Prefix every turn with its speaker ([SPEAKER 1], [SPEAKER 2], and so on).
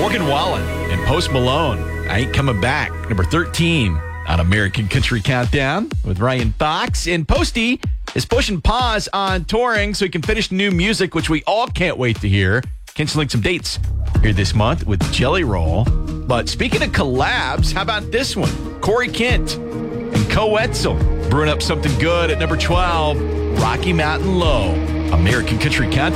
[SPEAKER 1] Morgan Wallen and Post Malone. I Ain't Coming Back. Number 13 on American Country Countdown with Ryan Fox. And Posty is pushing pause on touring so he can finish new music, which we all can't wait to hear. Canceling some dates here this month with Jelly Roll. But speaking of collabs, how about this one? Corey Kent and Co Etzel brewing up something good at number 12. Rocky Mountain Low. American Country Countdown.